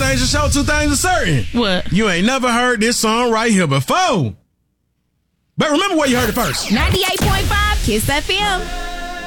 things are sure, two things are certain. What? You ain't never heard this song right here before. But remember where you heard it first. 98.5 Kiss FM.